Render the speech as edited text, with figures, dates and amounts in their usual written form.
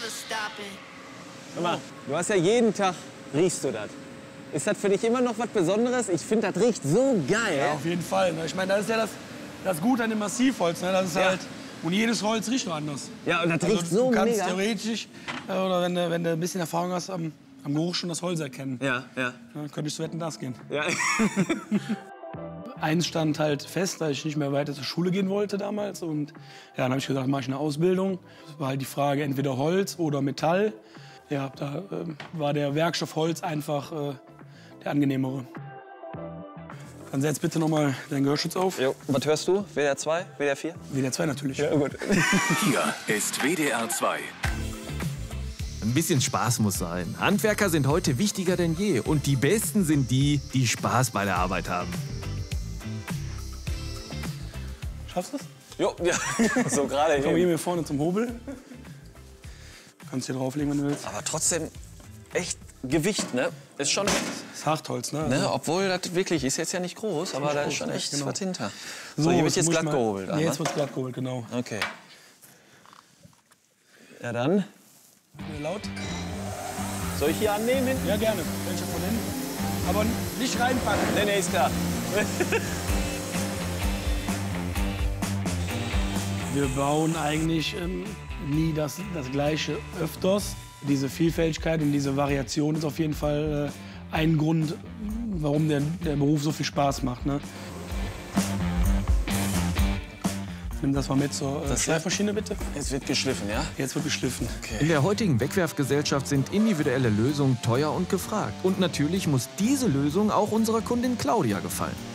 Guck mal, du hast ja jeden Tag, riechst du das. Ist das für dich immer noch was Besonderes? Ich finde, das riecht so geil. Ja, auf jeden Fall. Ne? Ich meine, das ist ja das Gute an dem Massivholz. Ne? Das ist halt, und jedes Holz riecht nur anders. Ja, und das Also, riecht so du kannst mega. theoretisch, oder wenn du ein bisschen Erfahrung hast, am Geruch schon das Holz erkennen. Ja. Dann könnte ich zu Wetten, das gehen. Ja. Eins stand halt fest, dass ich nicht mehr weiter zur Schule gehen wollte damals. Und ja, dann habe ich gesagt, mache ich eine Ausbildung. Es war halt die Frage, entweder Holz oder Metall. Ja, da war der Werkstoff Holz einfach der angenehmere. Dann setz bitte noch mal deinen Gehörschutz auf. Jo. Was hörst du? WDR 2? WDR 4? WDR 2 natürlich. Ja, gut. Hier ist WDR 2. Ein bisschen Spaß muss sein. Handwerker sind heute wichtiger denn je. Und die Besten sind die, die Spaß bei der Arbeit haben. Schaffst du es? Jo, ja. So gerade Komm hier. hier vorne zum Hobel. Kannst hier drauflegen, wenn du willst. Aber trotzdem echt Gewicht, ne? Ist schon, Das ist Hartholz, ne? ne? Obwohl das wirklich ist jetzt ja nicht groß, aber da ist schon echt genau. was hinter. So, hier wird jetzt glatt gehobelt. Ja, jetzt wird glatt gehobelt, genau. Okay. Ja, dann. Laut? Soll ich hier annehmen hinten? Ja, gerne. Welche von hinten? Aber nicht reinpacken. Nee, ist klar. Wir bauen eigentlich nie das Gleiche öfters. Diese Vielfältigkeit und diese Variation ist auf jeden Fall ein Grund, warum der Beruf so viel Spaß macht. Ne? Nimm das mal mit zur Schleifmaschine, bitte. Jetzt wird geschliffen, ja? Jetzt wird geschliffen. In der heutigen Wegwerfgesellschaft sind individuelle Lösungen teuer und gefragt. Und natürlich muss diese Lösung auch unserer Kundin Claudia gefallen.